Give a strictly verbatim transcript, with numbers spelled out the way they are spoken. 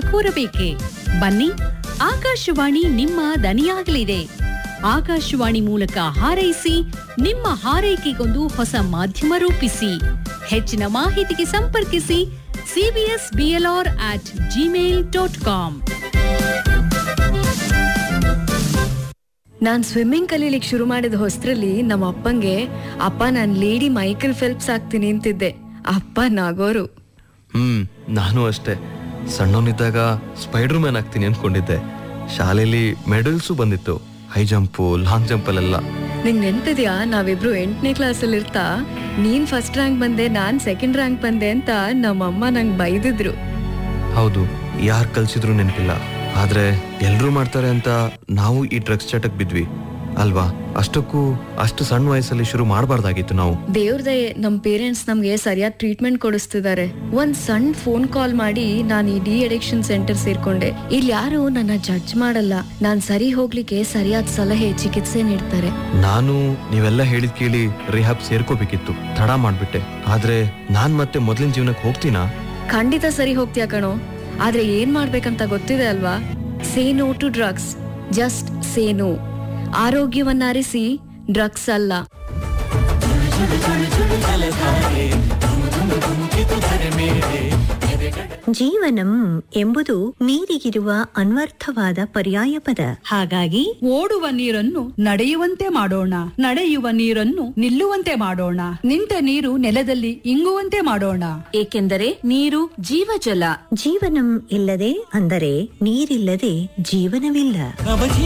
ಕೋರಬೇಕೆ? ಬನ್ನಿ, ಆಕಾಶವಾಣಿ ನಿಮ್ಮ ದನಿಯಾಗಲಿದೆ. ಆಕಾಶವಾಣಿ ಮೂಲಕ ಹಾರೈಸಿ, ನಿಮ್ಮ ಹಾರೈಕೆಗೊಂದು ಹೊಸ ಮಾಧ್ಯಮ ರೂಪಿಸಿ. ಹೆಚ್ಚಿನ ಮಾಹಿತಿಗೆ ಸಂಪರ್ಕಿಸಿ CBS BLR at Gmail dot com. Non swimming ಕಲೀಲಿಕ್ ಶುರು ಮಾಡಿದ ಹೊಸ್ತ್ರಲ್ಲಿ ನಮ್ಮ ಅಪ್ಪಂಗೆ ಅಪ್ಪ ನಾನ್ ಲೇಡಿ ಮೈಕಲ್ ಫೆಲ್ಪ್ಸ್ ಆಗ್ತೀನಿ ಅಂತಿದ್ದೆ. ಅಪ್ಪ ನಾಗೋರು. ಹ್ಮ್ ನಾನು ಅಷ್ಟೇ. ಸಣ್ಣವನಿದ್ದಾಗ ಸ್ಪೈಡರ್ ಮ್ಯಾನ್ ಆಗ್ತೀನಿ ಅನ್ಕೊಂಡಿದ್ದೆ. ಶಾಲೆಯಲ್ಲಿ ಮೆಡಲ್ಸು ಬಂದಿತ್ತು, ಹೈ ಜಂಪು, ಲಾಂಗ್ ಜಂಪ್ ಅಲ್ಲೆಲ್ಲ. ನಿಂಗ್ ನೆನ್ಪಿದ್ಯಾ, ನಾವಿಬ್ರು ಎಂಟನೇ ಕ್ಲಾಸ್ ಅಲ್ಲಿ ಇರ್ತಾ ನೀನ್ ಫಸ್ಟ್ ರ್ಯಾಂಕ್ ಬಂದೆ, ನಾನ್ ಸೆಕೆಂಡ್ ರ್ಯಾಂಕ್ ಬಂದೆ ಅಂತ ನಮ್ಮಮ್ಮ ನಂಗ್ ಬೈದಿದ್ರು. ಹೌದು, ಯಾರ್ ಕಲ್ಸಿದ್ರು ನೆನಪಿಲ್ಲ. ಆದ್ರೆ ಎಲ್ರೂ ಮಾಡ್ತಾರೆ ಅಂತ ನಾವು ಈ ಡ್ರಗ್ಸ್ ಚಟಕ್ ಬಿದ್ವಿ ಅಲ್ವಾ? ಅಷ್ಟಕ್ಕೂ ಅಷ್ಟು ಸಣ್ಣ ವಯಸ್ಸಲ್ಲಿ ಶುರು ಮಾಡಬಾರ್ದಾಗಿತ್ತು ನಾವು. ದೇವ್ರ ದಯೆ, ನಮ್ ಪೇರೆಂಟ್ಸ್ ನಮ್ಗೆ ಸರಿಯಾದ ಟ್ರೀಟ್ಮೆಂಟ್ ಕೊಡಿಸ್ತಿದ್ದಾರೆ. ಒಂದ್ ಸಣ್ಣ ಫೋನ್ ಕಾಲ್ ಮಾಡಿ ನಾನ್ ಈ ಡಿ ಅಡಿಕ್ಷನ್ ಸೆಂಟರ್ ಸೇರ್ಕೊಂಡೆ. ಇಲ್ಲಿ ಯಾರು ನನ್ನ ಜಡ್ಜ್ ಮಾಡಲ್ಲ, ನಾನ್ ಸರಿ ಹೋಗ್ಲಿಕ್ಕೆ ಸರಿಯಾದ ಸಲಹೆ, ಚಿಕಿತ್ಸೆ ನೀಡ್ತಾರೆ. ನಾನು ನೀವೆಲ್ಲ ಹೇಳಿದ್ ಕೇಳಿ ರಿಹಾಬ್ ಸೇರ್ಕೋಬೇಕಿತ್ತು, ತಡ ಮಾಡ್ಬಿಟ್ಟೆ. ಆದ್ರೆ ನಾನ್ ಮತ್ತೆ ಮೊದ್ಲಿನ ಜೀವನಕ್ಕೆ ಹೋಗ್ತೀನಾ? ಖಂಡಿತ ಸರಿ ಹೋಗ್ತೀಯ ಕಣೋ, ಆದ್ರೆ ಏನ್ ಮಾಡ್ಬೇಕಂತ ಗೊತ್ತಿದೆ ಅಲ್ವಾ? Say no to drugs, just say no. ಆರೋಗ್ಯವನ್ನರಿಸಿ, drugs ಅಲ್ಲ. ಜೀವನಂ ಎಂಬುದು ನೀರಿಗಿರುವ ಅನ್ವರ್ಥವಾದ ಪರ್ಯಾಯ ಪದ. ಹಾಗಾಗಿ ಓಡುವ ನೀರನ್ನು ನಡೆಯುವಂತೆ ಮಾಡೋಣ, ನಡೆಯುವ ನೀರನ್ನು ನಿಲ್ಲುವಂತೆ ಮಾಡೋಣ, ನಿಂತ ನೀರು ನೆಲದಲ್ಲಿ ಇಂಗುವಂತೆ ಮಾಡೋಣ. ಏಕೆಂದರೆ ನೀರು ಜೀವಜಲ. ಜೀವನಂ ಇಲ್ಲದೆ ಅಂದರೆ ನೀರಿಲ್ಲದೆ ಜೀವನವಿಲ್ಲ.